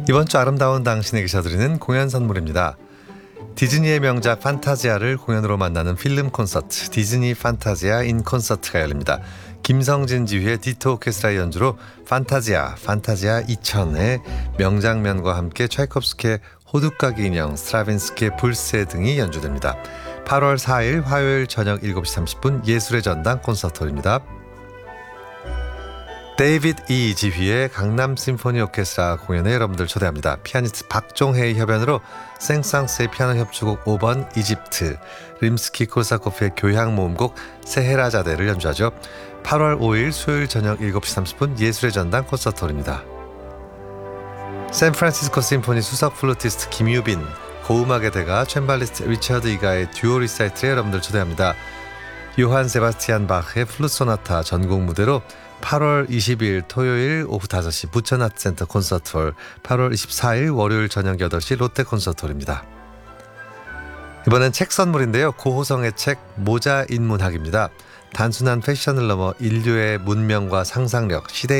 이번 주 아름다운 당신에게 셔드리는 공연 선물입니다. 디즈니의 명작 판타지아를 공연으로 만나는 필름 콘서트 디즈니 판타지아 인 콘서트가 열립니다. 김성진 지휘의 디토 오케스트라의 연주로 판타지아 2000의 명장면과 함께 차이콥스키의 호두까기 인형, 스트라빈스키의 불새 등이 연주됩니다. 8월 4일 화요일 저녁 7시 30분 예술의 전당 콘서트홀입니다. 데이비드 이 지휘의 강남 심포니 오케스트라 공연에 여러분들 초대합니다. 피아니스트 박종혜의 협연으로 생상스의 피아노 협주곡 5번 이집트, 림스키-코르사코프의 교향 모음곡 세헤라자데를 연주하죠. 8월 5일 수요일 저녁 7시 30분 예술의 전당 콘서트홀입니다. 샌프란시스코 심포니 수석 플루티스트 김유빈, 고음악의 대가 챈발리스트 리처드 이가의 듀오 리사이틀에 여러분들 초대합니다. 요한 세바스티안 바흐의 플룻 소나타 전곡 무대로 8월 20일 토요일 오후 5시 부천 아트센터 콘서트홀, 8월 24일 월요일 저녁 8시 롯데 콘서트홀입니다. 이번엔 책 선물인데요. 고호성의 책 모자 인문학입니다. 단순한 패션을 넘어 인류의 문명과 상상력, 시대